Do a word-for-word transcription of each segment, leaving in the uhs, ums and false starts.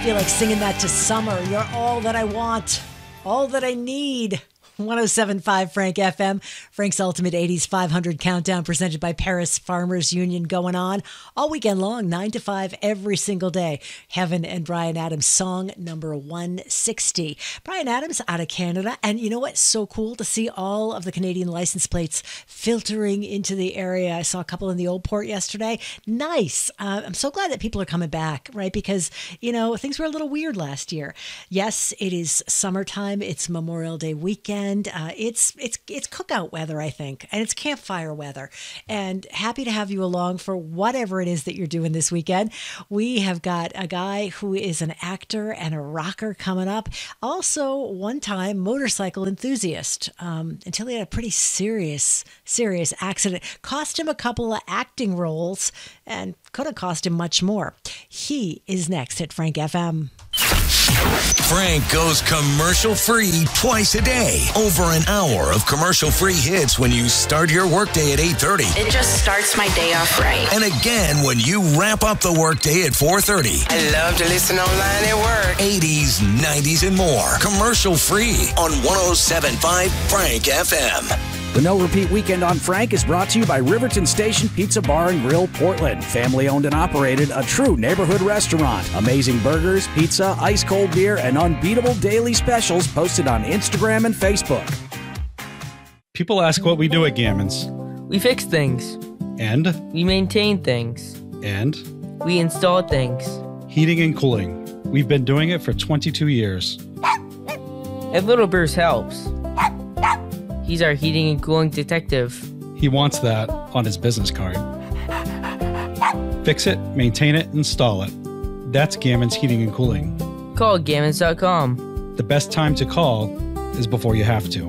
feel like singing that to Summer. You're all that I want, all that I need. one oh seven point five Frank F M. Frank's Ultimate eighties five hundred Countdown, presented by Paris Farmers Union, going on all weekend long, nine to five every single day. Heaven and Bryan Adams, song number one sixty. Bryan Adams out of Canada. And you know what's so cool to see all of the Canadian license plates filtering into the area. I saw a couple in the Old Port yesterday. Nice. Uh, I'm so glad that people are coming back, right? Because, you know, things were a little weird last year. Yes, it is summertime. It's Memorial Day weekend. And uh, it's it's it's cookout weather, I think, and it's campfire weather. And happy to have you along for whatever it is that you're doing this weekend. We have got a guy who is an actor and a rocker coming up. Also, one-time motorcycle enthusiast, um, until he had a pretty serious, serious accident. Cost him a couple of acting roles and could have cost him much more. He is next at Frank F M. Frank goes commercial-free twice a day. Over an hour of commercial-free hits when you start your workday at eight thirty. It just starts my day off right. And again when you wrap up the workday at four thirty. I love to listen online at work. eighties, nineties, and more. Commercial-free on one oh seven point five Frank F M. The No Repeat Weekend on Frank is brought to you by Riverton Station Pizza Bar and Grill, Portland. Family owned and operated, a true neighborhood restaurant. Amazing burgers, pizza, ice cold beer, and unbeatable daily specials posted on Instagram and Facebook. People ask what we do at Gammons. We fix things. And? We maintain things. And? We install things. Heating and cooling. We've been doing it for twenty-two years. And Little Bruce helps. He's our heating and cooling detective. He wants that on his business card. Fix it, maintain it, install it. That's Gammons Heating and Cooling. Call gammons dot com. The best time to call is before you have to.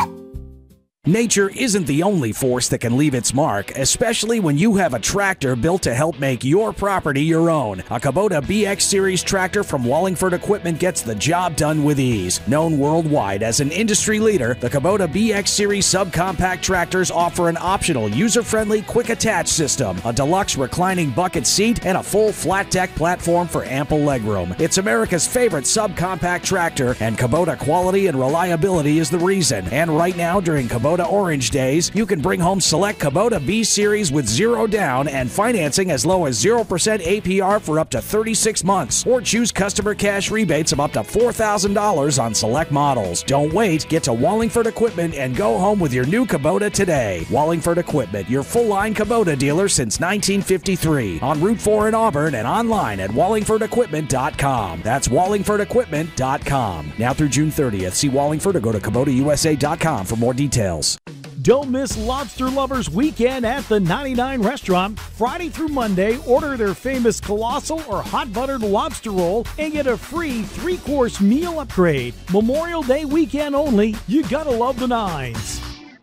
Nature isn't the only force that can leave its mark, especially when you have a tractor built to help make your property your own. A Kubota B X Series tractor from Wallingford Equipment gets the job done with ease. Known worldwide as an industry leader, the Kubota B X Series subcompact tractors offer an optional user-friendly quick attach system, a deluxe reclining bucket seat, and a full flat deck platform for ample legroom. It's America's favorite subcompact tractor, and Kubota quality and reliability is the reason. And right now, during Kubota Orange Days, you can bring home select Kubota B Series with zero down and financing as low as zero percent A P R for up to thirty-six months, or choose customer cash rebates of up to four thousand dollars on select models. Don't wait. Get to Wallingford Equipment and go home with your new Kubota today. Wallingford Equipment, your full-line Kubota dealer since nineteen fifty-three. On Route four in Auburn and online at wallingford equipment dot com. That's wallingford equipment dot com. Now through June thirtieth. See Wallingford or go to kubota u s a dot com for more details. Don't miss Lobster Lovers Weekend at the ninety-nine Restaurant. Friday through Monday, order their famous colossal or hot buttered lobster roll and get a free three-course meal upgrade. Memorial Day weekend only. You gotta love the nines.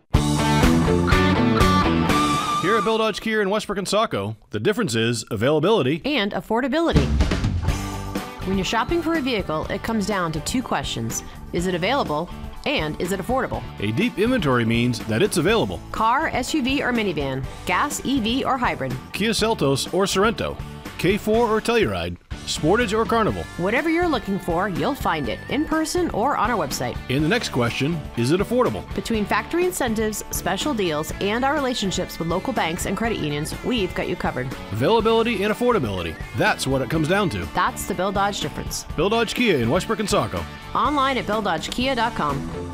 Here at Bill Dodge Kia in Westbrook and Saco, the difference is availability and affordability. When you're shopping for a vehicle, it comes down to two questions. Is it available? And is it affordable? A deep inventory means that it's available. Car, S U V, or minivan. Gas, E V, or hybrid. Kia Seltos or Sorento. K four or Telluride. Sportage or Carnival. Whatever you're looking for, you'll find it in person or on our website. And the next question, is it affordable? Between factory incentives, special deals, and our relationships with local banks and credit unions, we've got you covered. Availability and affordability. That's what it comes down to. That's the Bill Dodge difference. Bill Dodge Kia in Westbrook and Saco. Online at bill dodge kia dot com.